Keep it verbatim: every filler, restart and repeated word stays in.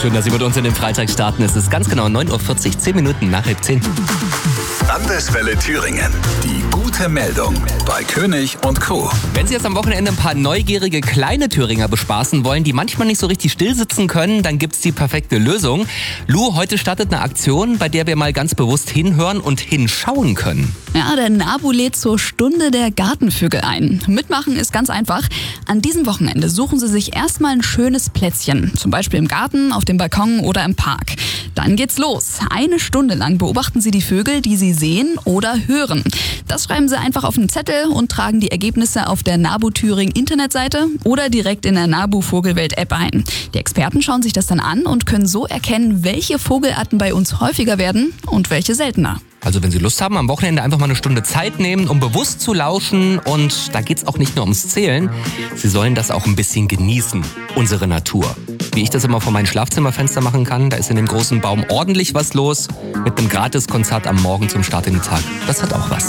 Schön, dass Sie mit uns in den Freitag starten. Es ist ganz genau neun Uhr vierzig, zehn Minuten nach halb zehn. Landeswelle Thüringen. Die gute Meldung bei König und Co. Wenn Sie jetzt am Wochenende ein paar neugierige kleine Thüringer bespaßen wollen, die manchmal nicht so richtig still sitzen können, dann gibt's die perfekte Lösung. Lou, heute startet eine Aktion, bei der wir mal ganz bewusst hinhören und hinschauen können. Ja, der NABU lädt zur Stunde der Gartenvögel ein. Mitmachen ist ganz einfach. An diesem Wochenende suchen Sie sich erstmal ein schönes Plätzchen. Zum Beispiel im Garten, auf dem Balkon oder im Park. Dann geht's los. Eine Stunde lang beobachten Sie die Vögel, die Sie sehen oder hören. Das schreiben Sie einfach auf einen Zettel und tragen die Ergebnisse auf der NABU Thüringen Internetseite oder direkt in der NABU Vogelwelt App ein. Die Experten schauen sich das dann an und können so erkennen, welche Vogelarten bei uns häufiger werden und welche seltener. Also wenn Sie Lust haben, am Wochenende einfach mal eine Stunde Zeit nehmen, um bewusst zu lauschen. Und da geht's auch nicht nur ums Zählen. Sie sollen das auch ein bisschen genießen, unsere Natur. Wie ich das immer vor meinem Schlafzimmerfenster machen kann, da ist in dem großen Baum ordentlich was los. Mit einem Gratiskonzert am Morgen zum Start in den Tag. Das hat auch was.